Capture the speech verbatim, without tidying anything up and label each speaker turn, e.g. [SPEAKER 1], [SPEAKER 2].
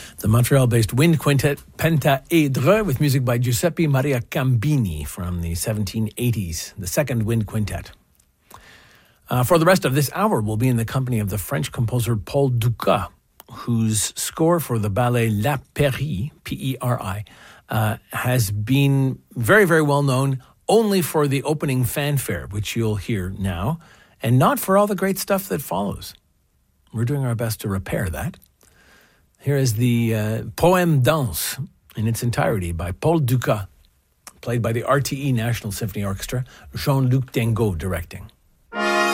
[SPEAKER 1] The Montreal-based wind quintet Pentaedre with music by Giuseppe Maria Cambini from the seventeen eighties, the second wind quintet. Uh, for the rest of this hour, we'll be in the company of the French composer Paul Dukas, whose score for the ballet La Peri, P E R I, uh, has been very, very well known only for the opening fanfare, which you'll hear now, and not for all the great stuff that follows. We're doing our best to repair that. Here is the uh, Poème Danse in its entirety by Paul Dukas, played by the R T E National Symphony Orchestra, Jean-Luc Dengaud directing.